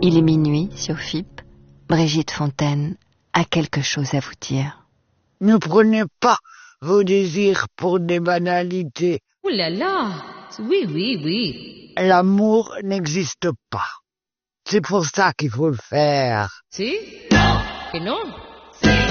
Il est minuit sur FIP. Brigitte Fontaine a quelque chose à vous dire. Ne prenez pas vos désirs pour des banalités. Ouh là là! Oui, oui, oui. L'amour n'existe pas. C'est pour ça qu'il faut le faire. Si? Que non?